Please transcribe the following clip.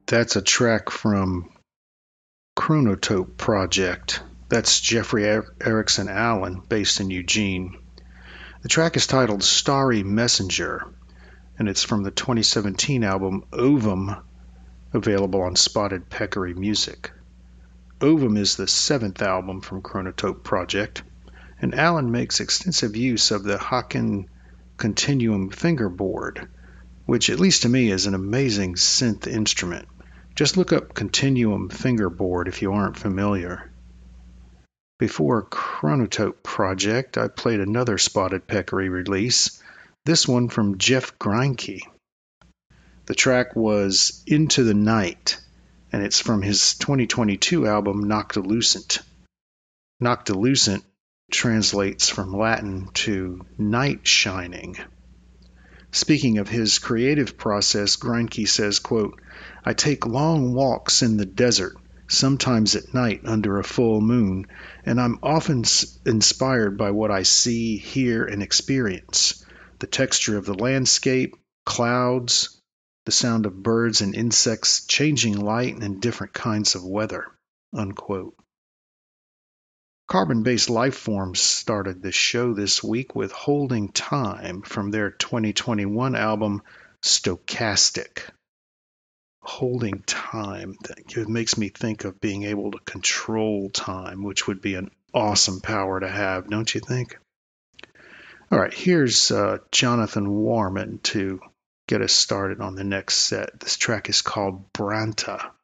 That's a track from Chronotope Project. That's Jeffrey Erickson Allen, based in Eugene. The track is titled Starry Messenger, and it's from the 2017 album Ovum, available on Spotted Peccary Music. Ovum is the seventh album from Chronotope Project, and Allen makes extensive use of the Haken Continuum fingerboard, which at least to me is an amazing synth instrument. Just look up Continuum fingerboard if you aren't familiar. Before Chronotope Project, I played another Spotted Peccary release, this one from Jeff Greinke. The track was Into the Night, and it's from his 2022 album Noctilucent. Noctilucent translates from Latin to night shining. Speaking of his creative process, Greinke says, quote, I take long walks in the desert, sometimes at night under a full moon, and I'm often inspired by what I see, hear, and experience. The texture of the landscape, clouds, the sound of birds and insects, changing light, and different kinds of weather, unquote. Carbon-Based Lifeforms started the show this week with Holding Time from their 2021 album Stochastic. Holding time, it makes me think of being able to control time, which would be an awesome power to have, don't you think? All right, here's Jonathan Warman to get us started on the next set. This track is called Branta.